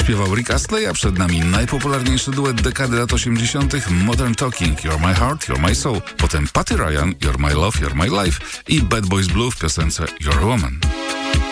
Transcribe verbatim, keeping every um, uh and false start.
śpiewał Rick Astley, a przed nami najpopularniejszy duet dekady lat osiemdziesiątych Modern Talking, You're My Heart, You're My Soul. Potem Patty Ryan, You're My Love, You're My Life i Bad Boys Blue w piosence You're a Woman.